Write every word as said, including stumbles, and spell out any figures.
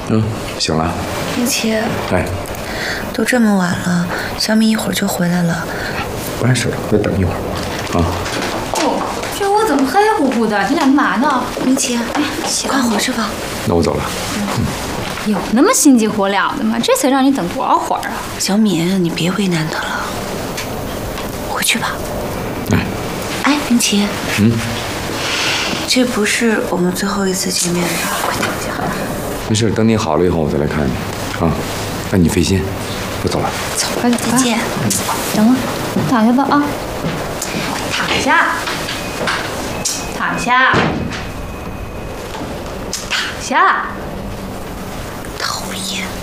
嗯，醒了。 冰淇， 哎， 都这么晚了，小米一会儿就回来了。 完事了，再等一会儿啊。 哦，这屋怎么黑乎乎的？你俩干嘛呢？ 冰淇，哎，快回去吧。 那我走了。 有那么心急火燎的吗？这才让你等多少会儿啊？ 小米，你别为难他了，回去吧。 哎， 哎，冰淇， 嗯， 这不是我们最后一次见面吧？快躺下。 没事，等你好了以后我再来看你啊。那你费心，我走了。 走吧， 再见。 等会儿，躺下吧啊，躺下，躺下，躺下。 讨厌。